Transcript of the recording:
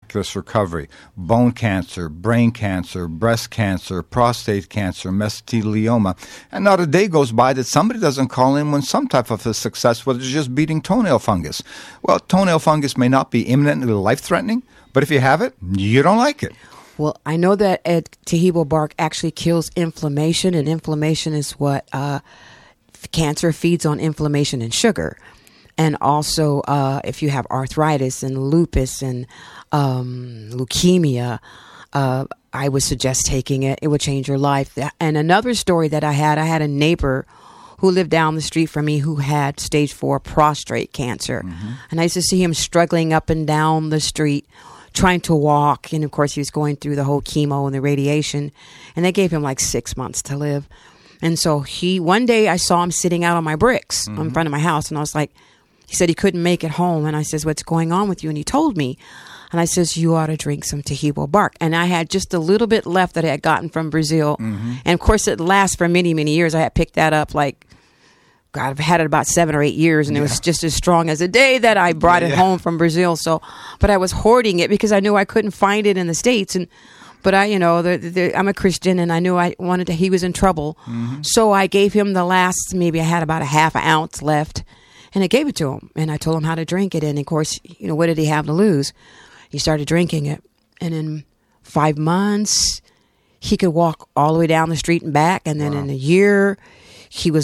miraculous recovery. Bone cancer, brain cancer, breast cancer, prostate cancer, mesothelioma. And not a day goes by that somebody doesn't call in with some type of a success, whether it's just beating toenail fungus. Well, toenail fungus may not be imminently life-threatening, but if you have it, you don't like it. Well, I know that Tahibo bark actually kills inflammation, and inflammation is what cancer feeds on, inflammation and sugar. And also, if you have arthritis and lupus and leukemia, I would suggest taking it. It would change your life. And another story that I had a neighbor who lived down the street from me who had stage 4 prostate cancer. Mm-hmm. And I used to see him struggling up and down the street, trying to walk. And of course, he was going through the whole chemo and the radiation. And they gave him like 6 months to live. And so one day I saw him sitting out on my bricks in front of my house. And I was like, he said he couldn't make it home. And I says, what's going on with you? And he told me. And I says, you ought to drink some Tahibo bark. And I had just a little bit left that I had gotten from Brazil. Mm-hmm. And of course, it lasts for many, many years. I had picked that up I've had it about 7 or 8 years, and it was just as strong as the day that I brought it home from Brazil. So, but I was hoarding it because I knew I couldn't find it in the States. But I'm a Christian, and I knew he was in trouble. Mm-hmm. So I gave him the last, maybe I had about a half an ounce left, and I gave it to him. And I told him how to drink it. And of course, what did he have to lose? He started drinking it. And in 5 months, he could walk all the way down the street and back. And then in a year, he was